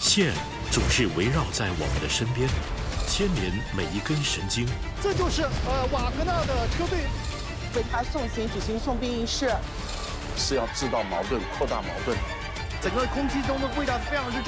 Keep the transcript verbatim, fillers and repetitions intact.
线总是围绕在我们的身边，牵连每一根神经。 这就是呃瓦格纳的车队为他送行举行送殡仪式， 是要制造矛盾、扩大矛盾。 整个空气中的味道是非常之重。